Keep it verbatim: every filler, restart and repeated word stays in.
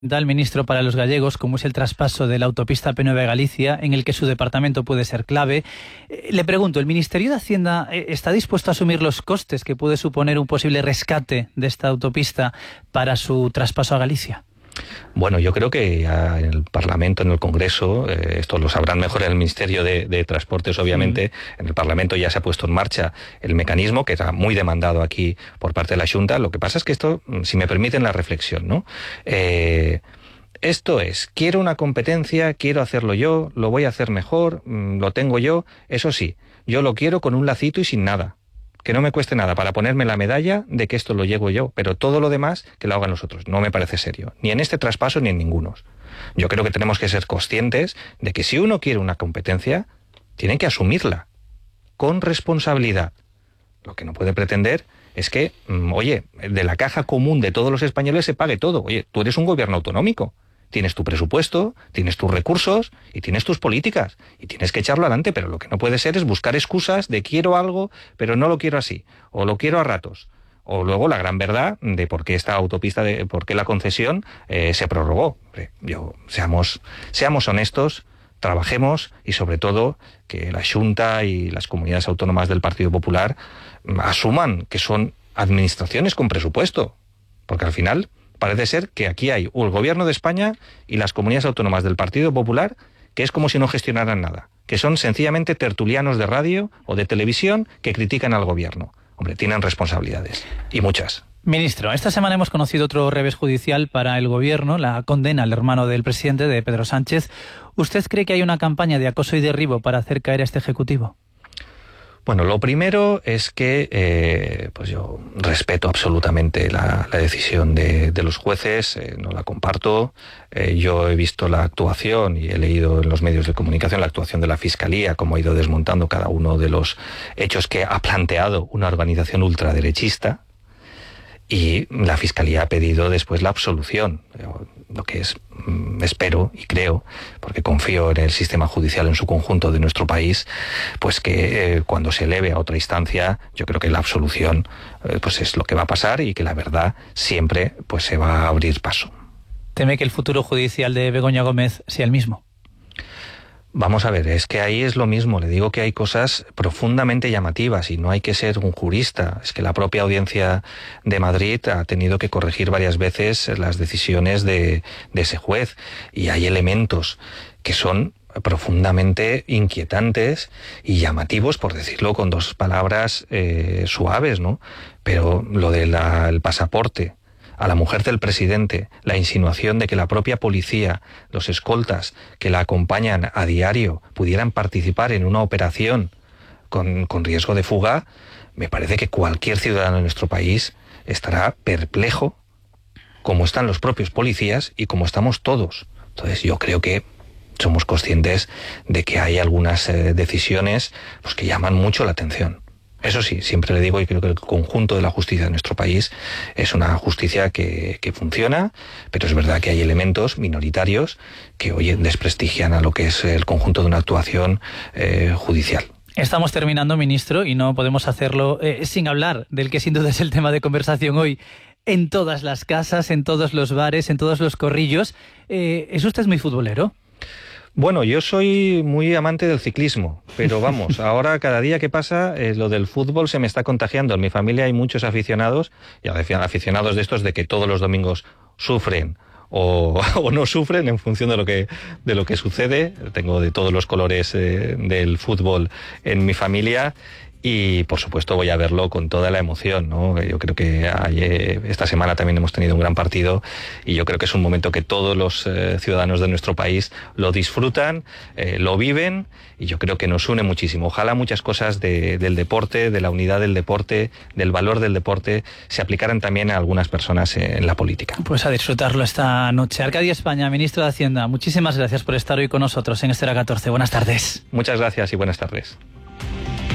Al ministro para los gallegos, como es el traspaso de la autopista P nueve a Galicia, en el que su departamento puede ser clave. Le pregunto, ¿el Ministerio de Hacienda está dispuesto a asumir los costes que puede suponer un posible rescate de esta autopista para su traspaso a Galicia? Bueno, yo creo que en el Parlamento, en el Congreso, eh, esto lo sabrán mejor en el Ministerio de, de Transportes, obviamente, sí. En el Parlamento ya se ha puesto en marcha el mecanismo, que era muy demandado aquí por parte de la Xunta. Lo que pasa es que esto, si me permiten la reflexión, ¿no? Eh, esto es, quiero una competencia, quiero hacerlo yo, lo voy a hacer mejor, lo tengo yo, eso sí, yo lo quiero con un lacito y sin nada. Que no me cueste nada para ponerme la medalla de que esto lo llevo yo, pero todo lo demás que lo hagan los otros. No me parece serio, ni en este traspaso ni en ninguno. Yo creo que tenemos que ser conscientes de que si uno quiere una competencia, tiene que asumirla, con responsabilidad. Lo que no puede pretender es que, oye, de la caja común de todos los españoles se pague todo. Oye, tú eres un gobierno autonómico. Tienes tu presupuesto, tienes tus recursos y tienes tus políticas y tienes que echarlo adelante, pero lo que no puede ser es buscar excusas de quiero algo, pero no lo quiero así, o lo quiero a ratos. O luego la gran verdad de por qué esta autopista, de por qué la concesión eh, se prorrogó. Yo, seamos, seamos honestos, trabajemos y sobre todo que la Xunta y las comunidades autónomas del Partido Popular asuman que son administraciones con presupuesto, porque al final parece ser que aquí hay el Gobierno de España y las comunidades autónomas del Partido Popular, que es como si no gestionaran nada, que son sencillamente tertulianos de radio o de televisión que critican al Gobierno. Hombre, tienen responsabilidades, y muchas. Ministro, esta semana hemos conocido otro revés judicial para el Gobierno, la condena al hermano del presidente, de Pedro Sánchez. ¿Usted cree que hay una campaña de acoso y derribo para hacer caer a este Ejecutivo? Bueno, lo primero es que eh, pues yo respeto absolutamente la, la decisión de, de los jueces, eh, no la comparto. Eh, yo he visto la actuación y he leído en los medios de comunicación la actuación de la Fiscalía, cómo ha ido desmontando cada uno de los hechos que ha planteado una organización ultraderechista. Y la Fiscalía ha pedido después la absolución, lo que es, espero y creo, porque confío en el sistema judicial en su conjunto de nuestro país, pues que eh, cuando se eleve a otra instancia, yo creo que la absolución eh, pues es lo que va a pasar y que la verdad siempre pues se va a abrir paso. ¿Teme que el futuro judicial de Begoña Gómez sea el mismo? Vamos a ver, es que ahí es lo mismo, le digo que hay cosas profundamente llamativas y no hay que ser un jurista, es que la propia Audiencia de Madrid ha tenido que corregir varias veces las decisiones de, de ese juez y hay elementos que son profundamente inquietantes y llamativos, por decirlo con dos palabras eh, suaves, ¿no? Pero lo del pasaporte a la mujer del presidente, la insinuación de que la propia policía, los escoltas que la acompañan a diario, pudieran participar en una operación con, con riesgo de fuga, me parece que cualquier ciudadano en nuestro país estará perplejo, como están los propios policías y como estamos todos. Entonces yo creo que somos conscientes de que hay algunas eh, decisiones pues, que llaman mucho la atención. Eso sí, siempre le digo y creo que el conjunto de la justicia de nuestro país es una justicia que, que funciona, pero es verdad que hay elementos minoritarios que hoy desprestigian a lo que es el conjunto de una actuación eh, judicial. Estamos terminando, ministro, y no podemos hacerlo eh, sin hablar del que sin duda es el tema de conversación hoy. En todas las casas, en todos los bares, en todos los corrillos. Eh, ¿Es usted muy futbolero? Bueno, yo soy muy amante del ciclismo, pero vamos, ahora cada día que pasa eh, lo del fútbol se me está contagiando. En mi familia hay muchos aficionados, y aficionados de estos de que todos los domingos sufren o, o no sufren en función de lo que de lo que sucede. Tengo de todos los colores eh, del fútbol en mi familia. Y, por supuesto, voy a verlo con toda la emoción, ¿no? Yo creo que ayer, esta semana también hemos tenido un gran partido y yo creo que es un momento que todos los eh, ciudadanos de nuestro país lo disfrutan, eh, lo viven y yo creo que nos une muchísimo. Ojalá muchas cosas de, del deporte, de la unidad del deporte, del valor del deporte, se aplicaran también a algunas personas en la política. Pues a disfrutarlo esta noche. Arcadio España, ministro de Hacienda, muchísimas gracias por estar hoy con nosotros en Esfera catorce. Buenas tardes. Muchas gracias y buenas tardes.